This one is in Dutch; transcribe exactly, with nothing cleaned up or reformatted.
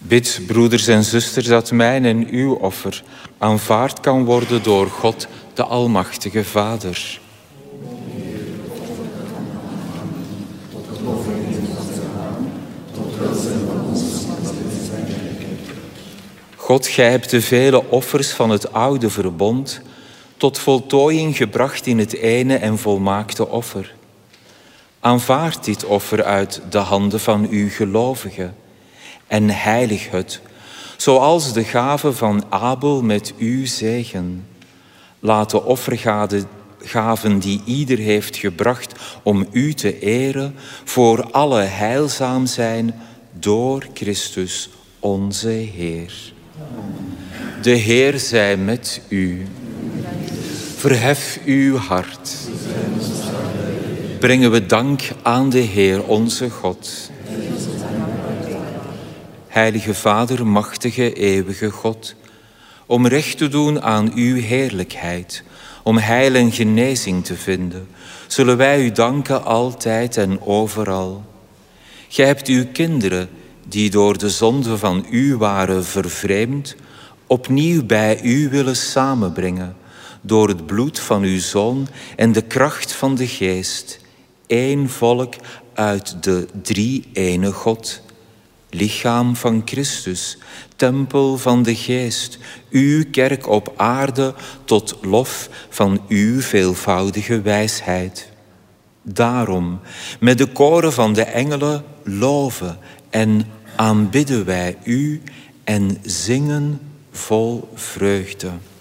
Bid, broeders en zusters, dat mijn en uw offer aanvaard kan worden door God, de Almachtige Vader. God, gij hebt de vele offers van het oude verbond tot voltooiing gebracht in het ene en volmaakte offer. Aanvaard dit offer uit de handen van uw gelovigen en heilig het, zoals de gave van Abel met uw zegen. Laat de offergaven die ieder heeft gebracht om u te eren, voor alle heilzaam zijn door Christus onze Heer. De Heer zij met u. Verhef uw hart. Brengen we dank aan de Heer onze God. Heilige Vader, machtige, eeuwige God, om recht te doen aan uw heerlijkheid, om heil en genezing te vinden, zullen wij u danken altijd en overal. Gij hebt uw kinderen, die door de zonde van u waren vervreemd, opnieuw bij u willen samenbrengen, door het bloed van uw Zoon en de kracht van de Geest, één volk uit de drie-ene God, lichaam van Christus, tempel van de Geest, uw kerk op aarde tot lof van uw veelvoudige wijsheid. Daarom, met de koren van de engelen loven en aanbidden wij u en zingen vol vreugde.